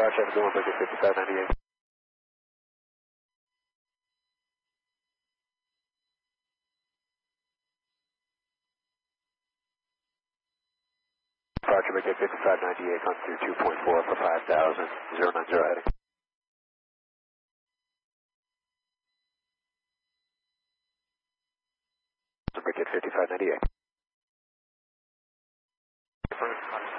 Roger, I'm going Wicked 5598. Roger, Wicked 5598, come through 2.4 for 5,000, 090 heading. Wicked 5598.